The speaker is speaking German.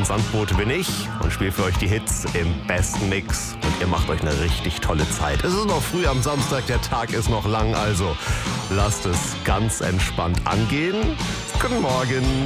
Sandboot bin ich und spiele für euch die Hits im besten Mix. Und ihr macht euch eine richtig tolle Zeit. Es ist noch früh am Samstag, der Tag ist noch lang, also lasst es ganz entspannt angehen. Guten Morgen.